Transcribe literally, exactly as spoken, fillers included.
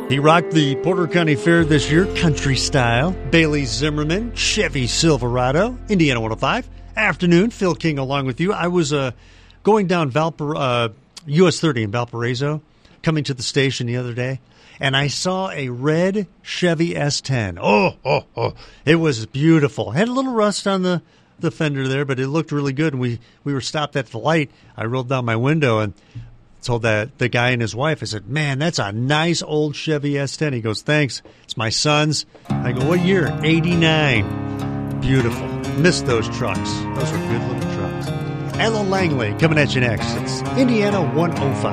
He rocked the Porter County Fair this year, country style. Bailey Zimmerman, Chevy Silverado, Indiana one oh five. Afternoon, Phil King along with you. I was uh, going down Valpar- uh, U S thirty in Valparaiso, coming to the station the other day, and I saw a red Chevy S ten. Oh, oh, oh. It was beautiful. Had a little rust on the, the fender there, but it looked really good. And we, we were stopped at the light. I rolled down my window and told that the guy and his wife, I said, man, that's a nice old Chevy S ten. He goes, thanks. It's my son's. I go, what year? eighty-nine. Beautiful. Missed those trucks. Those were good little trucks. Ella Langley coming at you next. It's Indiana one oh five.